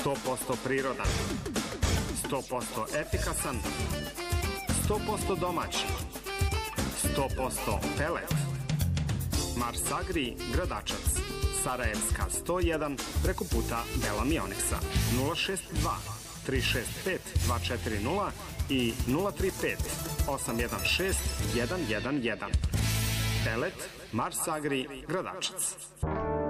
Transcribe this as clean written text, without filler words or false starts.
100% prirodan, 100% efikasan, 100% domaći, 100% pelet. Mars Agri, Gradačac, Sarajevska 101, preko puta Bela Mioniksa, 062 365 240 i 035 816 111. Pelet Mars Agri, Gradačac.